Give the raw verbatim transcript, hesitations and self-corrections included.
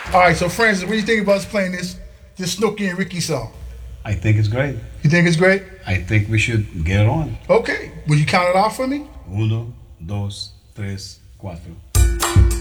All right, so Francis, what do you think about us playing this this Snooki and Ricky song? I think it's great. You think it's great? I think we should get it on. Okay. Will you count it off for me? Uno, dos, tres, cuatro.